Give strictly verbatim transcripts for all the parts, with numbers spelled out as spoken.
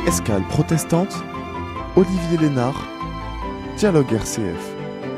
Escale protestante, Olivier Lénard, Dialogue R C F.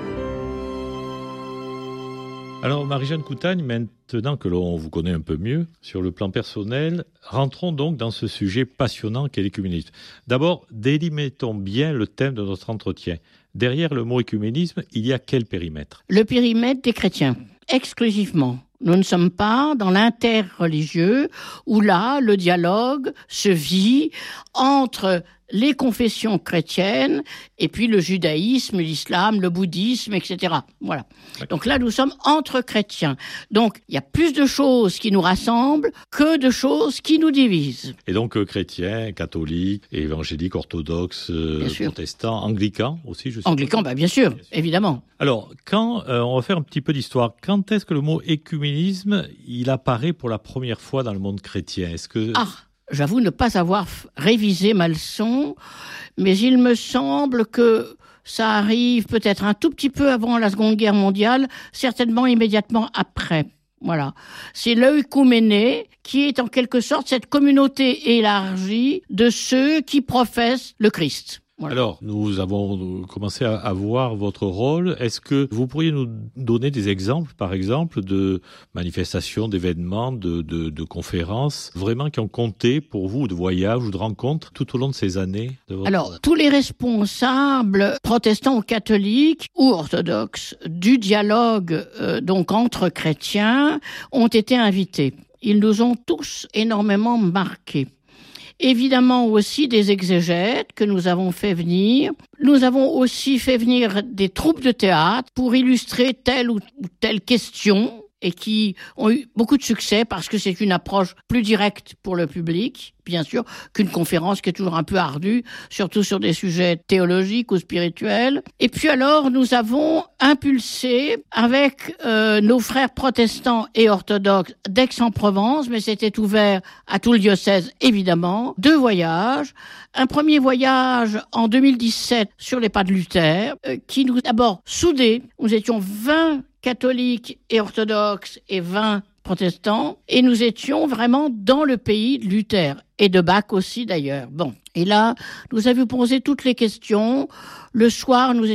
Alors Marie-Jeanne Coutagne, maintenant que l'on vous connaît un peu mieux sur le plan personnel, rentrons donc dans ce sujet passionnant qu'est l'écuménisme. D'abord, délimitons bien le thème de notre entretien. Derrière le mot écuménisme, il y a quel périmètre ? Le périmètre des chrétiens, exclusivement. Nous ne sommes pas dans l'interreligieux où là, le dialogue se vit entre les confessions chrétiennes et puis le judaïsme, l'islam, le bouddhisme, et cetera. Voilà. Donc là, nous sommes entre chrétiens. Donc, il y a plus de choses qui nous rassemblent que de choses qui nous divisent. Et donc, euh, chrétiens, catholiques, évangéliques, orthodoxes, euh, protestants, anglicans aussi, je sais. Anglicans, bah, bien sûr, bien sûr, évidemment. Alors, quand, euh, on va faire un petit peu d'histoire. Quand est-ce que le mot écuménisme, il apparaît pour la première fois dans le monde chrétien ? Est-ce que... Ah J'avoue ne pas avoir révisé ma leçon, mais il me semble que ça arrive peut-être un tout petit peu avant la Seconde Guerre mondiale, certainement immédiatement après. Voilà. C'est l'œcuméné qui est en quelque sorte cette communauté élargie de ceux qui professent le Christ. Voilà. Alors, nous avons commencé à, à voir votre rôle. Est-ce que vous pourriez nous donner des exemples, par exemple, de manifestations, d'événements, de, de, de conférences, vraiment qui ont compté pour vous, de voyages ou de rencontres tout au long de ces années de votre... Alors, tous les responsables, protestants ou catholiques ou orthodoxes, du dialogue euh, donc entre chrétiens, ont été invités. Ils nous ont tous énormément marqués. Évidemment aussi des exégètes que nous avons fait venir. Nous avons aussi fait venir des troupes de théâtre pour illustrer telle ou telle question et qui ont eu beaucoup de succès parce que c'est une approche plus directe pour le public, bien sûr, qu'une conférence qui est toujours un peu ardue, surtout sur des sujets théologiques ou spirituels. Et puis alors, nous avons impulsé avec euh, nos frères protestants et orthodoxes d'Aix-en-Provence, mais c'était ouvert à tout le diocèse, évidemment, deux voyages. Un premier voyage en deux mille dix-sept sur les pas de Luther, euh, qui nous d'abord soudés. Nous étions vingt catholiques et orthodoxes et vingt protestants, et nous étions vraiment dans le pays de Luther, et de Bach aussi d'ailleurs. Bon, et là, nous avions posé toutes les questions. Le soir, nous